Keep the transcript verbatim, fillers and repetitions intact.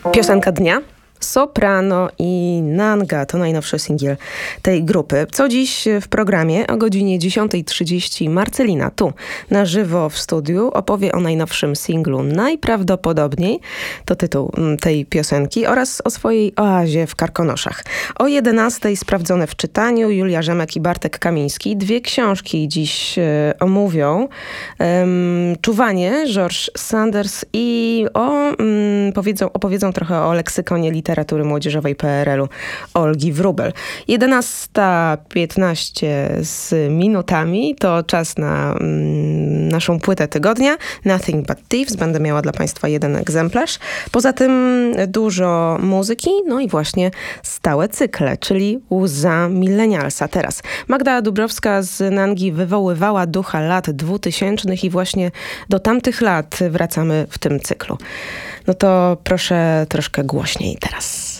Piosenka dnia. Soprano i Nanga to najnowszy singiel tej grupy. Co dziś w programie o godzinie dziesiąta trzydzieści Marcelina tu na żywo w studiu opowie o najnowszym singlu Najprawdopodobniej, to tytuł tej piosenki, oraz o swojej oazie w Karkonoszach. O jedenastej Sprawdzone w czytaniu Julia Rzemek i Bartek Kamiński. Dwie książki dziś e, omówią. Um, Czuwanie George Sanders i o, um, powiedzą, opowiedzą trochę o leksykonie literatury młodzieżowej P R L-u Olgi Wróbel. jedenasta piętnaście z minutami to czas na mm, naszą płytę tygodnia. Nothing But Thieves. Będę miała dla Państwa jeden egzemplarz. Poza tym dużo muzyki, no i właśnie stałe cykle, czyli Łza Millennialsa. Teraz Magda Dubrowska z Nangi wywoływała ducha lat dwutysięcznych i właśnie do tamtych lat wracamy w tym cyklu. No to proszę troszkę głośniej teraz.